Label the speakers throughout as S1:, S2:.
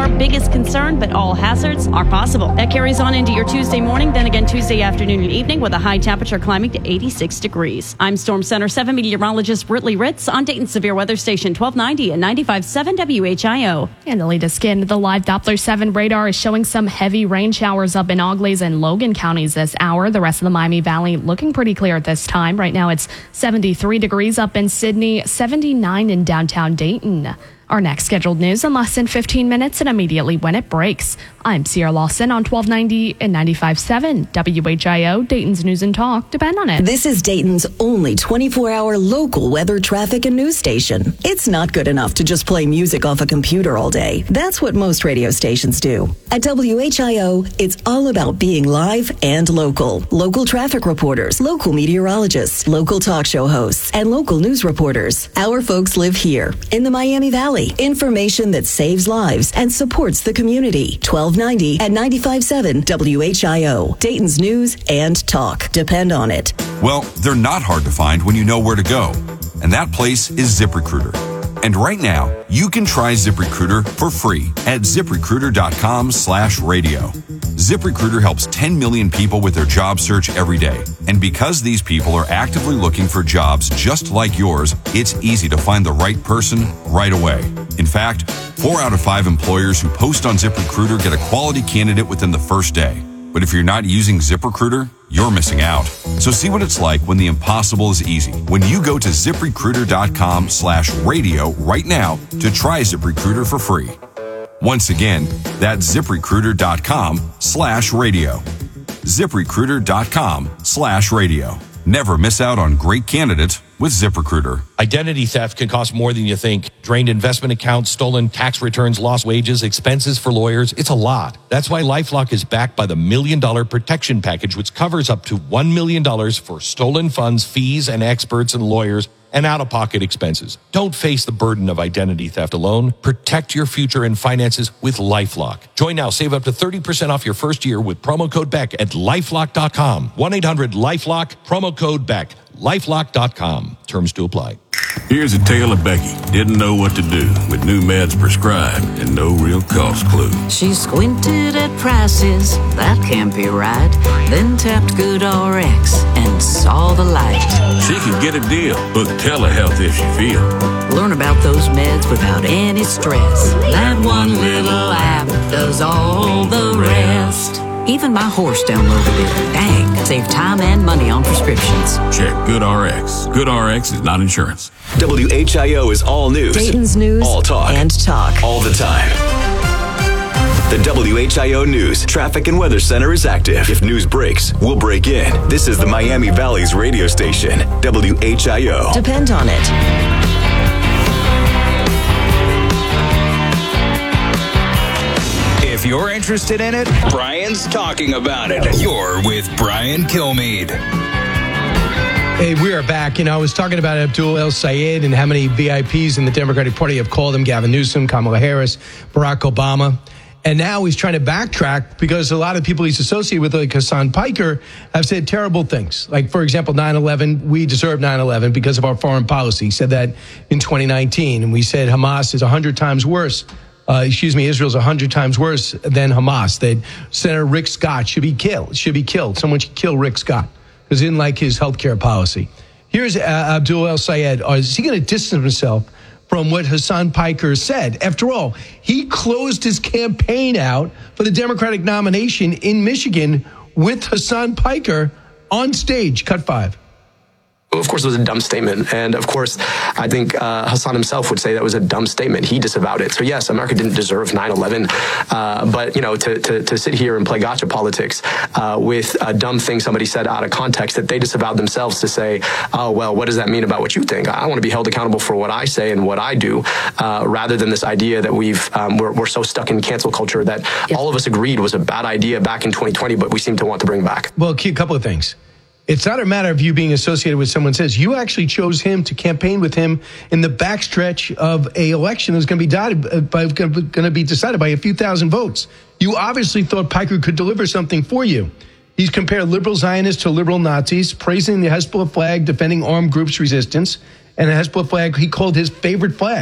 S1: our biggest concern, but all hazards are possible. That carries on into your Tuesday morning, then again Tuesday afternoon and evening with a high temperature climbing to 86 degrees. I'm Storm Center 7 meteorologist Britley Ritz on Dayton's Severe Weather Station 1290 and 95.7 WHIO.
S2: And the latest scan of the live Doppler 7 radar is showing some heavy rain showers up in Auglaize and Logan counties this hour. The rest of the Miami Valley looking pretty clear at this time. Right now it's 73 degrees up in Sydney, 79 in downtown Dayton. Our next scheduled news in less than 15 minutes and immediately when it breaks. I'm Sierra Lawson on 1290 and 95.7 WHIO, Dayton's News and Talk. Depend on it.
S3: This is Dayton's only 24-hour local weather, traffic, and news station. It's not good enough to just play music off a computer all day. That's what most radio stations do. At WHIO, it's all about being live and local. Local traffic reporters, local meteorologists, local talk show hosts, and local news reporters. Our folks live here in the Miami Valley. Information that saves lives and supports the community. 1290 and 95.7 WHIO. Dayton's News and Talk. Depend on it.
S4: Well, they're not hard to find when you know where to go. And that place is ZipRecruiter. And right now, you can try ZipRecruiter for free at ZipRecruiter.com/radio. ZipRecruiter helps 10 million people with their job search every day. And because these people are actively looking for jobs just like yours, it's easy to find the right person right away. In fact, 4 out of 5 employers who post on ZipRecruiter get a quality candidate within the first day. But if you're not using ZipRecruiter, you're missing out. So see what it's like when the impossible is easy. When you go to ZipRecruiter.com/radio right now to try ZipRecruiter for free. Once again, that's ZipRecruiter.com/radio. ZipRecruiter.com/radio. Never miss out on great candidates with ZipRecruiter.
S5: Identity theft can cost more than you think. Drained investment accounts, stolen tax returns, lost wages, expenses for lawyers. It's a lot. That's why LifeLock is backed by the $1 Million Protection Package, which covers up to $1 million for stolen funds, fees, and experts and lawyers, and out-of-pocket expenses. Don't face the burden of identity theft alone. Protect your future and finances with LifeLock. Join now. Save up to 30% off your first year with promo code BECK at LifeLock.com. 1-800-LifeLock, promo code BECK. LifeLock.com. Terms to apply.
S6: Here's a tale of Becky. Didn't know what to do with new meds prescribed and no real cost clue.
S7: She squinted at prices, that can't be right. Then tapped GoodRx and saw the light.
S6: She could get a deal. Book telehealth if she feel.
S7: Learn about those meds without any stress. That one little app does all the rest. Even my horse downloaded it. Dang, save time and money on prescriptions.
S6: Check GoodRx. GoodRx is not insurance.
S8: WHIO is all news.
S3: Dayton's News
S8: all talk.
S3: And Talk.
S8: All the time. The WHIO News Traffic and Weather Center is active. If news breaks, we'll break in. This is the Miami Valley's radio station, WHIO.
S3: Depend on it.
S9: If you're interested in it, Brian's talking about it. You're with Brian Kilmeade.
S10: Hey, we are back. I was talking about Abdul El Sayed and how many VIPs in the Democratic Party have called him: Gavin Newsom, Kamala Harris, Barack Obama. And now he's trying to backtrack because a lot of people he's associated with, like Hassan Piker, have said terrible things. Like, for example, 9/11, we deserve 9/11 because of our foreign policy. He said that in 2019. And we said Hamas is 100 times worse. Israel's 100 times worse than Hamas. That Senator Rick Scott should be killed. Someone should kill Rick Scott because he didn't like his health care policy. Here's Abdul El Sayed. Is he going to distance himself from what Hassan Piker said? After all, he closed his campaign out for the Democratic nomination in Michigan with Hassan Piker on stage. Cut 5.
S11: Of course, it was a dumb statement. And of course, I think Hassan himself would say that was a dumb statement. He disavowed it. So yes, America didn't deserve 9/11. But, to sit here and play gotcha politics with a dumb thing somebody said out of context that they disavowed themselves to say, oh, well, what does that mean about what you think? I want to be held accountable for what I say and what I do, rather than this idea that we're so stuck in cancel culture that all of us agreed was a bad idea back in 2020, but we seem to want to bring back.
S10: Well, a couple of things. It's not a matter of you being associated with someone says. You actually chose him to campaign with him in the backstretch of a election that's going to be decided by a few thousand votes. You obviously thought Piker could deliver something for you. He's compared liberal Zionists to liberal Nazis, praising the Hezbollah flag, defending armed groups' resistance, and the Hezbollah flag he called his favorite flag. I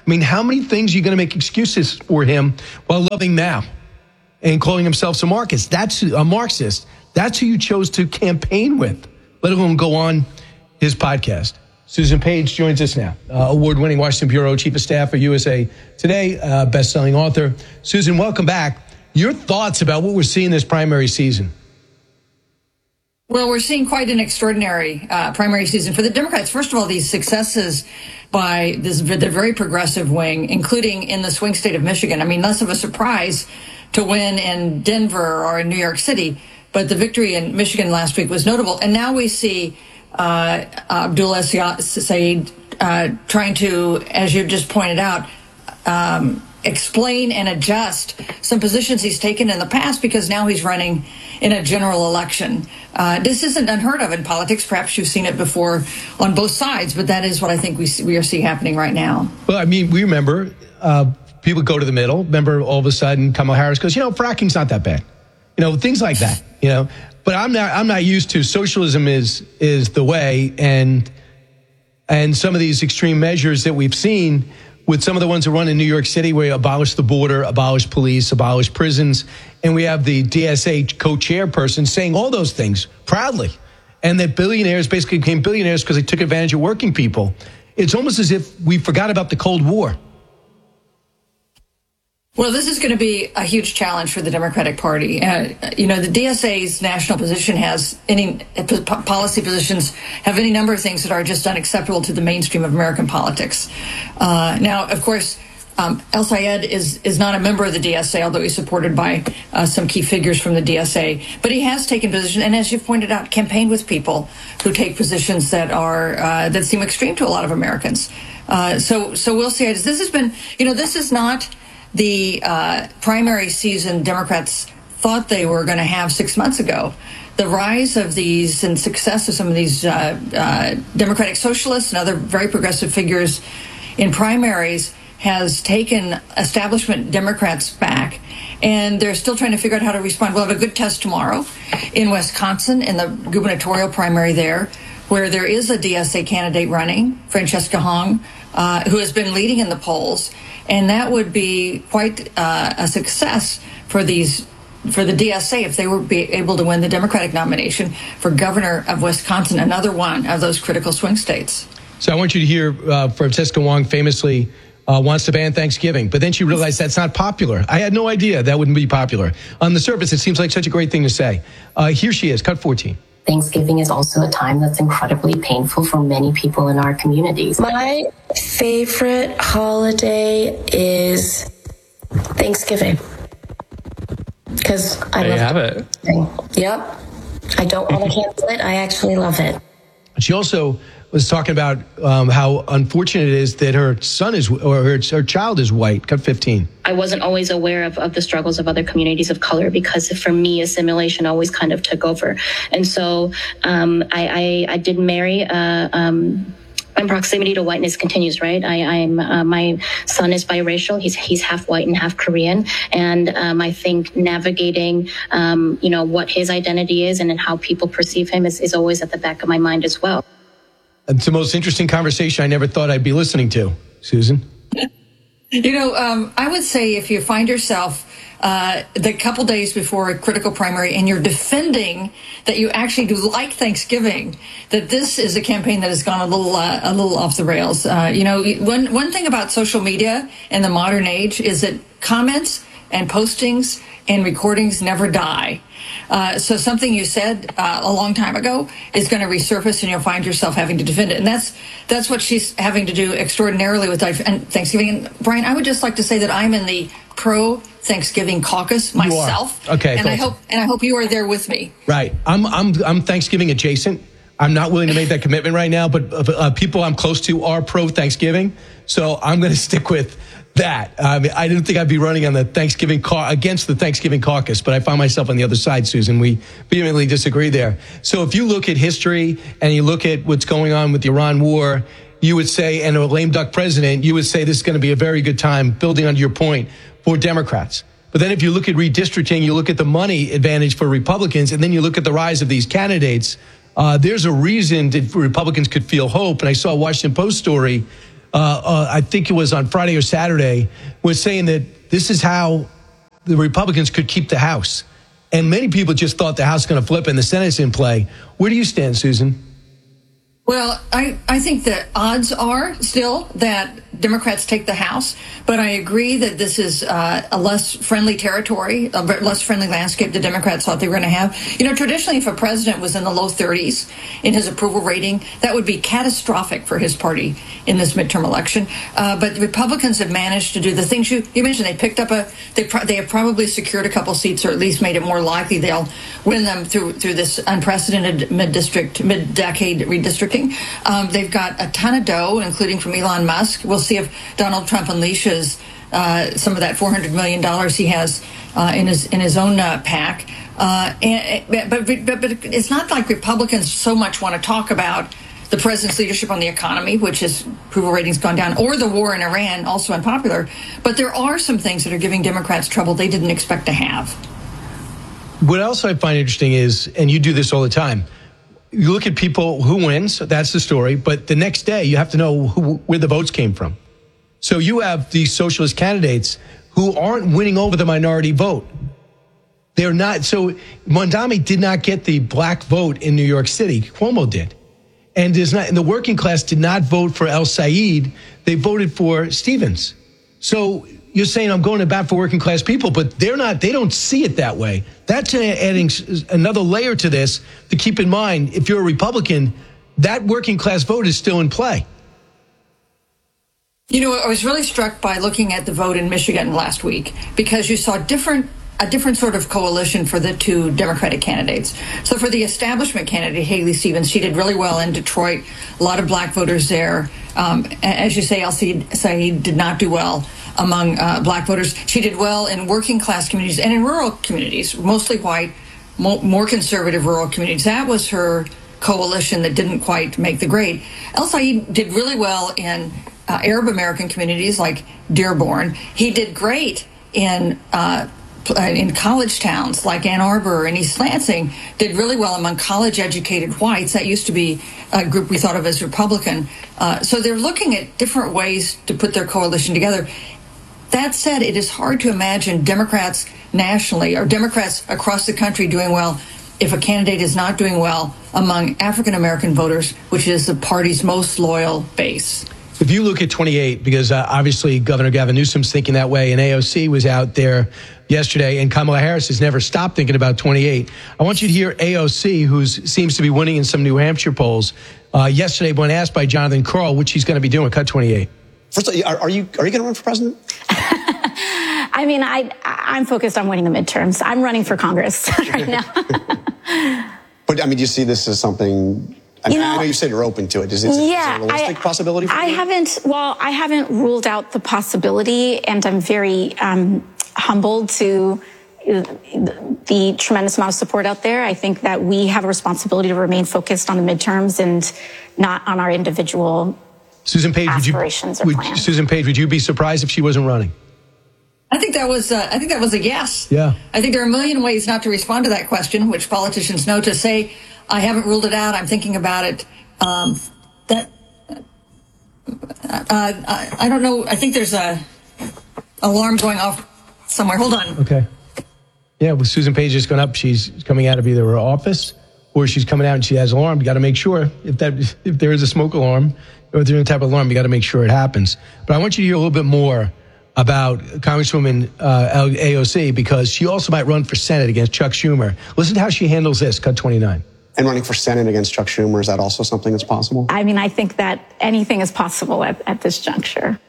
S10: mean, how many things are you going to make excuses for him while loving Mao and calling himself a Marxist? That's who you chose to campaign with, let alone go on his podcast. Susan Page joins us now, award-winning Washington Bureau Chief of Staff for USA Today, best-selling author. Susan, welcome back. Your thoughts about what we're seeing this primary season?
S12: Well, we're seeing quite an extraordinary primary season for the Democrats. First of all, these successes by the very progressive wing, including in the swing state of Michigan. I mean, less of a surprise to win in Denver or in New York City, but the victory in Michigan last week was notable. And now we see Abdullah Saeed trying to, as you just pointed out, explain and adjust some positions he's taken in the past because now he's running in a general election. This isn't unheard of in politics. Perhaps you've seen it before on both sides, but that is what I think we are seeing happening right now.
S10: Well, I mean, we remember people go to the middle. Remember, all of a sudden, Kamala Harris goes, fracking's not that bad. Things like that, But I'm not used to socialism is the way, and some of these extreme measures that we've seen with some of the ones that run in New York City, where you abolish the border, abolish police, abolish prisons, and we have the DSA co-chairperson saying all those things proudly, and that billionaires basically became billionaires because they took advantage of working people. It's almost as if we forgot about the Cold War.
S12: Well, this is going to be a huge challenge for the Democratic Party. The DSA's national position has policy positions have any number of things that are just unacceptable to the mainstream of American politics. Now, of course, El Sayed is not a member of the DSA, although he's supported by some key figures from the DSA. But he has taken position, and as you've pointed out, campaigned with people who take positions that are that seem extreme to a lot of Americans. So we'll see. This has been, this is not the primary season Democrats thought they were going to have 6 months ago. The rise of these and success of some of these Democratic socialists and other very progressive figures in primaries has taken establishment Democrats back, and they're still trying to figure out how to respond. We'll have a good test tomorrow in Wisconsin in the gubernatorial primary there, where there is a DSA candidate running, Francesca Hong, who has been leading in the polls. And that would be quite a success for the DSA if they were able to win the Democratic nomination for governor of Wisconsin, another one of those critical swing states.
S10: So I want you to hear Francesca Wong famously wants to ban Thanksgiving, but then she realized that's not popular. I had no idea that wouldn't be popular. On the surface, it seems like such a great thing to say. Here she is, cut 14.
S13: Thanksgiving is also a time that's incredibly painful for many people in our communities. My favorite holiday is Thanksgiving because I love it. Yep. I don't want to cancel it. I actually love it.
S10: She also was talking about how unfortunate it is that her son is, or her child is white. Cut 15.
S14: I wasn't always aware of the struggles of other communities of color because for me, assimilation always kind of took over. And so I did marry. My proximity to whiteness continues, right? My son is biracial. He's half white and half Korean. And I think navigating, what his identity is and how people perceive him is always at the back of my mind as well.
S10: It's the most interesting conversation I never thought I'd be listening to, Susan.
S12: I would say if you find yourself the couple days before a critical primary and you're defending that you actually do like Thanksgiving, that this is a campaign that has gone a little off the rails. One thing about social media in the modern age is that comments and postings and recordings never die. So something you said a long time ago is going to resurface, and you'll find yourself having to defend it. And that's what she's having to do extraordinarily with Thanksgiving. And Brian, I would just like to say that I'm in the pro-Thanksgiving caucus myself.
S10: You are. Okay,
S12: and I hope you are there with me.
S10: Right. I'm Thanksgiving adjacent. I'm not willing to make that commitment right now, but people I'm close to are pro-Thanksgiving, so I'm going to stick with that. I didn't think I'd be running on the Thanksgiving against the Thanksgiving caucus, but I found myself on the other side, Susan. We vehemently disagree there. So if you look at history and you look at what's going on with the Iran war, you would say, and a lame duck president, you would say this is going to be a very good time, building on your point, for Democrats. But then if you look at redistricting, you look at the money advantage for Republicans, and then you look at the rise of these candidates, there's a reason that Republicans could feel hope. And I saw a Washington Post story I think it was on Friday or Saturday, was saying that this is how the Republicans could keep the House. And many people just thought the House was going to flip and the Senate's in play. Where do you stand, Susan?
S12: Well, I think the odds are still that Democrats take the House, but I agree that this is a less friendly territory, a less friendly landscape the Democrats thought they were going to have. You know, traditionally, if a president was in the low 30s in his approval rating, that would be catastrophic for his party in this midterm election. But the Republicans have managed to do the things you mentioned. They picked up they have probably secured a couple seats, or at least made it more likely they'll win them through this unprecedented mid-decade redistricting. They've got a ton of dough, including from Elon Musk. We'll see if Donald Trump unleashes some of that $400 million he has in his own PAC. But it's not like Republicans so much want to talk about the president's leadership on the economy, which his approval rating's gone down, or the war in Iran, also unpopular. But there are some things that are giving Democrats trouble they didn't expect to have.
S10: What else I find interesting is, and you do this all the time, you look at people who wins, that's the story, but the next day you have to know where the votes came from. So you have these socialist candidates who aren't winning over the minority vote. They're not. So Mondami did not get the black vote in New York City. Cuomo did. And the working class did not vote for El Said. They voted for Stevens. So you're saying I'm going to bat for working class people, but they don't see it that way. That's adding another layer to this to keep in mind. If you're a Republican, that working class vote is still in play.
S12: You know, I was really struck by looking at the vote in Michigan last week, because you saw a different sort of coalition for the two Democratic candidates. So for the establishment candidate, Haley Stevens, she did really well in Detroit. A lot of black voters there. As you say, El Said did not do well among black voters. She did well in working class communities and in rural communities, mostly white, more conservative rural communities. That was her coalition that didn't quite make the grade. El Said did really well in Arab American communities like Dearborn. He did great in college towns like Ann Arbor and East Lansing, did really well among college-educated whites. That used to be a group we thought of as Republican. So they're looking at different ways to put their coalition together. That said, it is hard to imagine Democrats nationally or Democrats across the country doing well if a candidate is not doing well among African-American voters, which is the party's most loyal base.
S10: If you look at 28, because obviously Governor Gavin Newsom's thinking that way, and AOC was out there yesterday, and Kamala Harris has never stopped thinking about 28. I want you to hear AOC, who seems to be winning in some New Hampshire polls, yesterday when asked by Jonathan Karl what she's going to be doing. Cut 28.
S15: First of all, are you going to run for president?
S16: I mean, I'm focused on winning the midterms. I'm running for Congress right now.
S15: But I mean, do you see this as something? I know you said you're open to it. Is it a realistic possibility for you?
S16: I haven't ruled out the possibility, and I'm very humbled to the tremendous amount of support out there. I think that we have a responsibility to remain focused on the midterms and not on our individual aspirations or plans.
S10: Susan Page, would you be surprised if she wasn't running?
S12: I think that was a yes.
S10: Yeah.
S12: I think there are a million ways not to respond to that question, which politicians know. To say, I haven't ruled it out, I'm thinking about it. I don't know. I think there's a alarm going off somewhere. Hold on.
S10: Okay. Yeah, with Susan Page just going up, she's coming out of either her office or she's coming out and she has an alarm. You got to make sure if there is a smoke alarm or if there's any type of alarm, you got to make sure it happens. But I want you to hear a little bit more about Congresswoman AOC, because she also might run for Senate against Chuck Schumer. Listen to how she handles this. Cut 29.
S15: And running for Senate against Chuck Schumer, is that also something that's possible?
S16: I mean, I think that anything is possible at this juncture.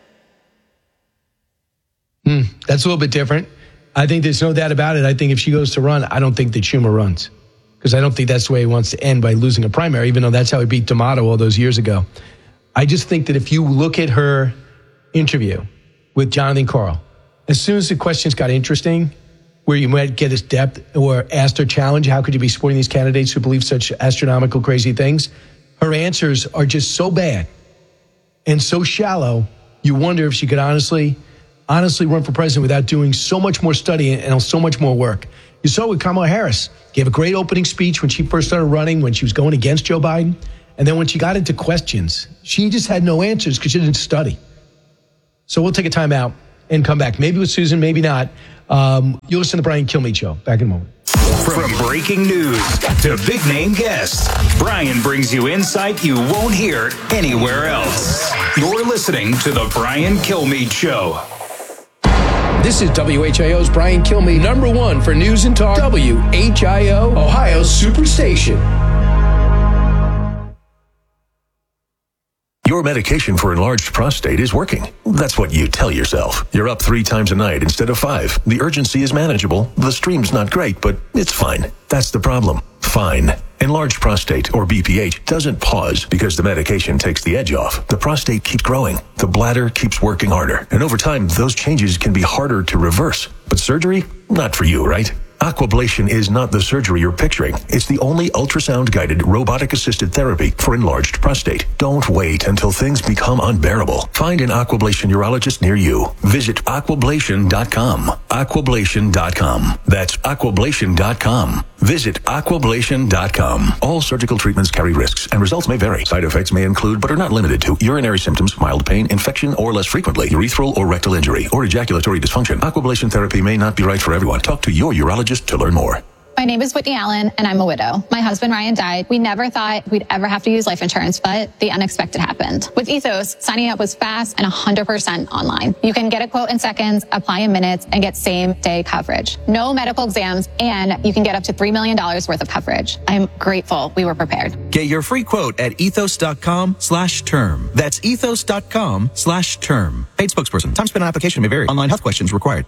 S10: That's a little bit different. I think there's no doubt about it. I think if she goes to run, I don't think that Schumer runs, because I don't think that's the way he wants to end, by losing a primary, even though that's how he beat D'Amato all those years ago. I just think that if you look at her interview with Jonathan Karl, as soon as the questions got interesting, where you might get his depth or asked her challenge, how could you be supporting these candidates who believe such astronomical, crazy things? Her answers are just so bad and so shallow, you wonder if she could honestly run for president without doing so much more study and so much more work. You saw with Kamala Harris, gave a great opening speech when she first started running, when she was going against Joe Biden. And then when she got into questions, she just had no answers because she didn't study. So we'll take a time out and come back. Maybe with Susan, maybe not. You'll listen to Brian Kilmeade Show. Back in a moment.
S9: From breaking news to big name guests, Brian brings you insight you won't hear anywhere else. You're listening to The Brian Kilmeade Show.
S10: This is WHIO's Brian Kilmeade, number one for news and talk. WHIO, Ohio's Superstation.
S17: Your medication for enlarged prostate is working. That's what you tell yourself. You're up 3 times a night instead of 5. The urgency is manageable. The stream's not great, but it's fine. That's the problem. Fine. Enlarged prostate, or BPH, doesn't pause because the medication takes the edge off. The prostate keeps growing. The bladder keeps working harder. And over time, those changes can be harder to reverse. But surgery? Not for you, right? Aquablation is not the surgery you're picturing. It's the only ultrasound-guided, robotic-assisted therapy for enlarged prostate. Don't wait until things become unbearable. Find an Aquablation urologist near you. Visit aquablation.com. Aquablation.com. That's aquablation.com. Visit aquablation.com. All surgical treatments carry risks, and results may vary. Side effects may include, but are not limited to, urinary symptoms, mild pain, infection, or less frequently, urethral or rectal injury, or ejaculatory dysfunction. Aquablation therapy may not be right for everyone. Talk to your urologist to learn more.
S18: My name is Whitney Allen, and I'm a widow. My husband, Ryan, died. We never thought we'd ever have to use life insurance, but the unexpected happened. With Ethos, signing up was fast and 100% online. You can get a quote in seconds, apply in minutes, and get same-day coverage. No medical exams, and you can get up to $3 million worth of coverage. I'm grateful we were prepared.
S19: Get your free quote at ethos.com/term. That's ethos.com/term. Paid spokesperson. Time spent on application may vary. Online health questions required.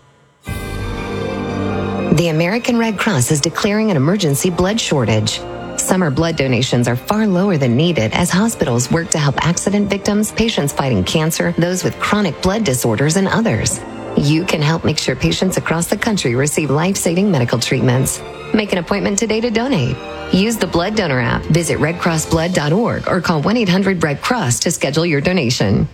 S20: The American Red Cross is declaring an emergency blood shortage. Summer blood donations are far lower than needed as hospitals work to help accident victims, patients fighting cancer, those with chronic blood disorders, and others. You can help make sure patients across the country receive life-saving medical treatments. Make an appointment today to donate. Use the Blood Donor app, visit redcrossblood.org, or call 1-800-RED-CROSS to schedule your donation.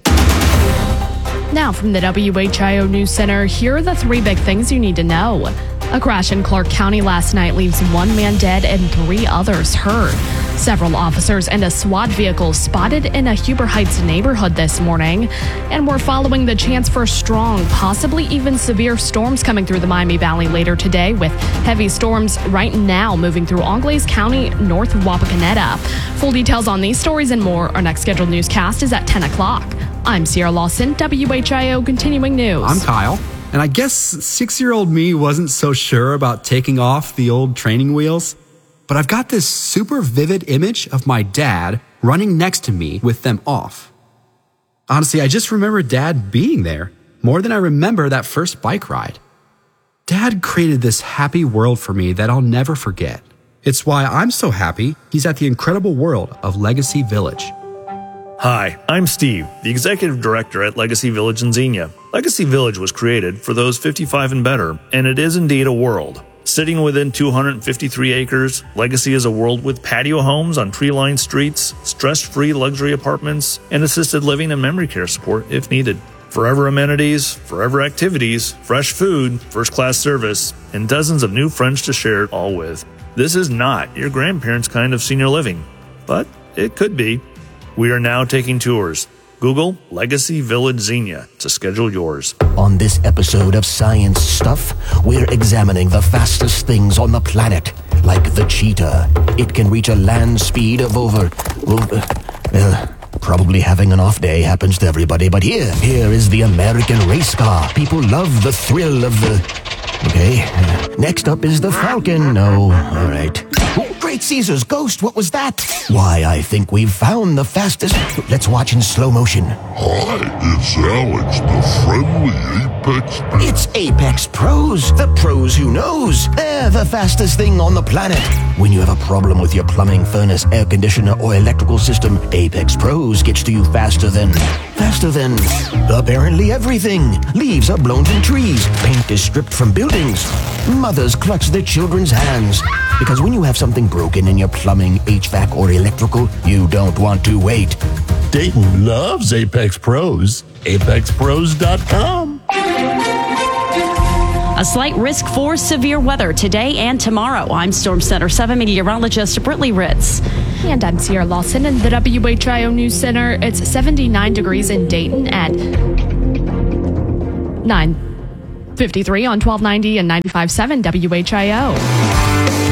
S2: Now from the WHIO News Center, here are the 3 big things you need to know. A crash in Clark County last night leaves 1 man dead and 3 others hurt. Several officers and a SWAT vehicle spotted in a Huber Heights neighborhood this morning. And we're following the chance for strong, possibly even severe storms coming through the Miami Valley later today, with heavy storms right now moving through Anglaise County north of Wapakoneta. Full details on these stories and more. Our next scheduled newscast is at 10 o'clock. I'm Sierra Lawson, WHIO Continuing News.
S21: I'm Kyle. And I guess 6-year-old me wasn't so sure about taking off the old training wheels. But I've got this super vivid image of my dad running next to me with them off. Honestly, I just remember Dad being there more than I remember that first bike ride. Dad created this happy world for me that I'll never forget. It's why I'm so happy he's at the incredible world of Legacy Village.
S22: Hi, I'm Steve, the Executive Director at Legacy Village in Xenia. Legacy Village was created for those 55 and better, and it is indeed a world. Sitting within 253 acres, Legacy is a world with patio homes on tree-lined streets, stress-free luxury apartments, and assisted living and memory care support if needed. Forever amenities, forever activities, fresh food, first-class service, and dozens of new friends to share it all with. This is not your grandparents' kind of senior living, but it could be. We are now taking tours. Google Legacy Village Xenia to schedule yours.
S23: On this episode of Science Stuff, we're examining the fastest things on the planet, like the cheetah. It can reach a land speed of probably having an off day happens to everybody, but here is the American race car. People love the thrill of the... Okay, next up is the Falcon. No, all right. Oh, Great Caesar's ghost, what was that? Why, I think we've found the fastest... Let's watch in slow motion.
S24: Hi, it's Alex, the friendly Apex Pro.
S23: It's Apex Pros, the pros who knows. They're the fastest thing on the planet. When you have a problem with your plumbing, furnace, air conditioner, or electrical system, Apex Pros gets to you faster than apparently everything. Leaves are blown from trees. Paint is stripped from buildings. Mothers clutch their children's hands. Because when you have something broken in your plumbing, HVAC, or electrical, you don't want to wait.
S24: Dayton loves Apex Pros. ApexPros.com.
S1: A slight risk for severe weather today and tomorrow. I'm Storm Center 7 meteorologist Brittany Ritz.
S2: And I'm Sierra Lawson in the WHIO News Center. It's 79 degrees in Dayton at 9:53 on 1290 and 95.7 WHIO.